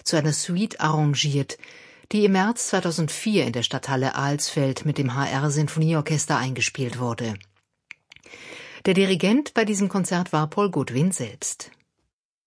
zu einer Suite arrangiert, die im März 2004 in der Stadthalle Alsfeld mit dem HR-Sinfonieorchester eingespielt wurde. Der Dirigent bei diesem Konzert war Paul Goodwin selbst.